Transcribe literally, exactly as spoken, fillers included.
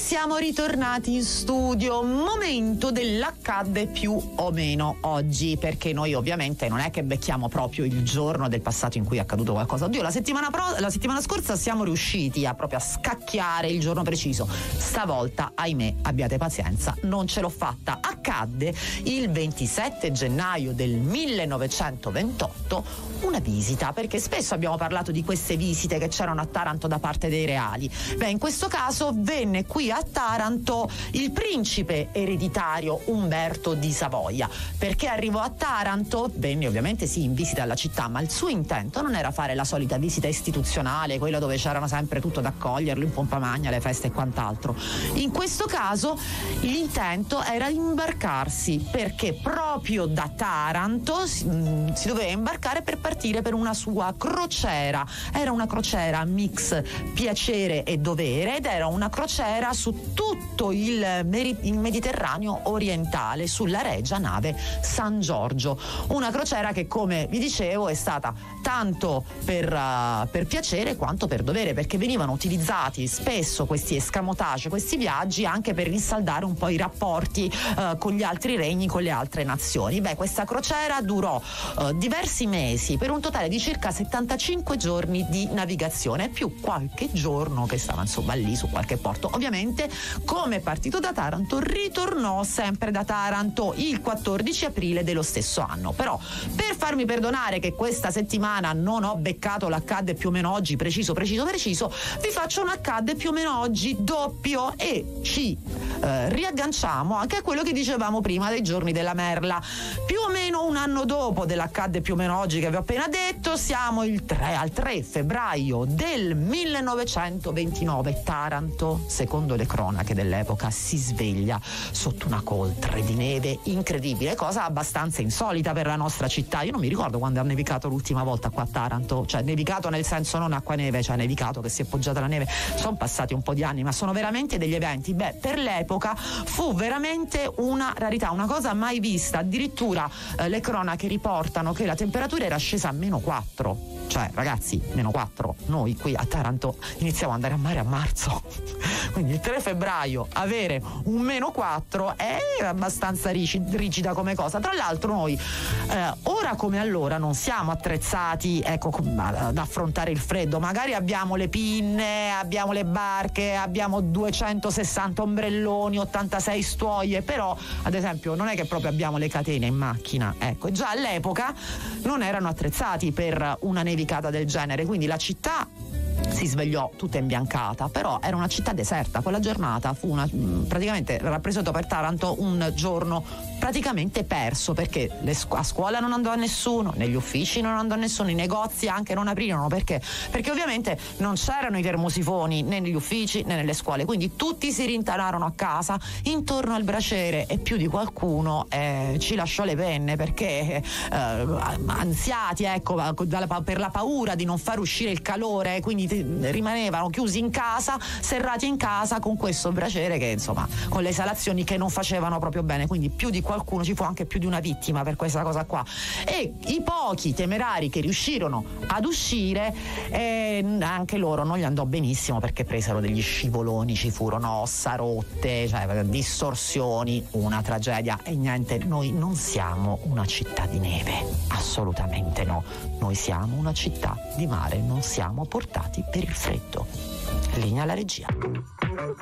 siamo ritornati in studio, momento dell'accadde più o meno oggi, perché noi ovviamente non è che becchiamo proprio il giorno del passato in cui è accaduto qualcosa. Oddio, la settimana, pro- la settimana scorsa siamo riusciti a proprio a scacchiare il giorno preciso. Stavolta, ahimè, abbiate pazienza, non ce l'ho fatta. Accadde il ventisette gennaio del millenovecentoventotto una visita, perché spesso abbiamo parlato di queste visite che c'erano a Taranto da parte dei reali. Beh, in questo caso venne qui a Taranto il principe ereditario Umberto di Savoia. Perché arrivò a Taranto? Venne ovviamente sì in visita alla città, ma il suo intento non era fare la solita visita istituzionale, quella dove c'erano sempre tutto da accoglierlo in pompa magna, le feste e quant'altro. In questo caso l'intento era imbarcarsi, perché proprio da Taranto si, mh, si doveva imbarcare per partire per una sua crociera. Era una crociera mix piacere e dovere, ed era una crociera su tutto il, Meri- il Mediterraneo orientale, sulla regia nave San Giorgio. Una crociera che, come vi dicevo, è stata tanto per, uh, per piacere quanto per dovere, perché venivano utilizzati spesso questi escamotage, questi viaggi, anche per rinsaldare un po' i rapporti uh, con gli altri regni, con le altre nazioni. Beh, questa crociera durò uh, diversi mesi, per un totale di circa settantacinque giorni di navigazione, più qualche giorno che stava insomma lì su qualche porto. Ovviamente, come è partito da Taranto, ritornò sempre da Taranto il quattordici aprile dello stesso anno. Però, per farmi perdonare che questa settimana non ho beccato l'accadde più o meno oggi preciso preciso preciso, vi faccio un accadde più o meno oggi doppio, e ci eh, riagganciamo anche a quello che dicevamo prima dei giorni della merla. Più o meno un anno dopo dell'accadde più o meno oggi che vi ho appena detto, siamo il tre, al tre febbraio del millenovecentoventinove. Taranto, secondo le cronache dell'epoca, si sveglia sotto una coltre di neve incredibile, cosa abbastanza insolita per la nostra città. Io non mi ricordo quando ha nevicato l'ultima volta qua a Taranto, cioè nevicato nel senso non acqua neve, cioè nevicato che si è poggiata la neve. Sono passati un po' di anni, ma sono veramente degli eventi. Beh, per l'epoca fu veramente una rarità, una cosa mai vista. Addirittura eh, le cronache riportano che la temperatura era scesa a meno quattro. Cioè, ragazzi, meno quattro. Noi qui a Taranto iniziamo ad andare a mare a marzo. Quindi il tre febbraio avere un meno quattro è abbastanza rigida come cosa. Tra l'altro noi eh, ora come allora non siamo attrezzati, ecco, ad affrontare il freddo. Magari abbiamo le pinne, abbiamo le barche, abbiamo duecentosessanta ombrelloni, ottantasei stuoie, però ad esempio non è che proprio abbiamo le catene in macchina. Ecco, già all'epoca non erano attrezzati per una nevicata del genere, quindi la città si svegliò tutta imbiancata, però era una città deserta. Quella giornata fu una, praticamente rappresentò per Taranto un giorno praticamente perso, perché le, a scuola non andò a nessuno, negli uffici non andò a nessuno, i negozi anche non aprirono. Perché? Perché ovviamente non c'erano i termosifoni né negli uffici né nelle scuole, quindi tutti si rintanarono a casa intorno al braciere, e più di qualcuno eh, ci lasciò le penne, perché eh, ansiati, ecco, per la paura di non far uscire il calore, quindi rimanevano chiusi in casa, serrati in casa con questo braciere che insomma con le esalazioni che non facevano proprio bene. Quindi più di qualcuno, ci fu anche più di una vittima per questa cosa qua. E i pochi temerari che riuscirono ad uscire, eh, anche loro non gli andò benissimo, perché presero degli scivoloni, ci furono ossa rotte, cioè distorsioni, una tragedia. E niente, noi non siamo una città di neve, assolutamente no, noi siamo una città di mare, non siamo portati per il freddo. Linea alla regia.